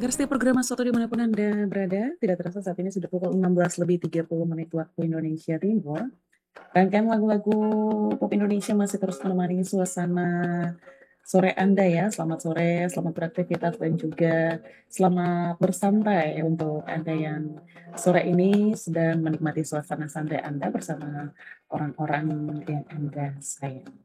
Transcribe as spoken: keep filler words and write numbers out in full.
Pendengar setia program Mas Soto dimanapun Anda berada, tidak terasa saat ini sudah pukul enam belas lebih tiga puluh menit waktu Indonesia Timur. Rangkaian lagu-lagu pop Indonesia masih terus menemani suasana sore Anda ya. Selamat sore, selamat beraktivitas dan juga selamat bersantai untuk Anda yang sore ini sedang menikmati suasana santai Anda bersama orang-orang yang Anda sayang.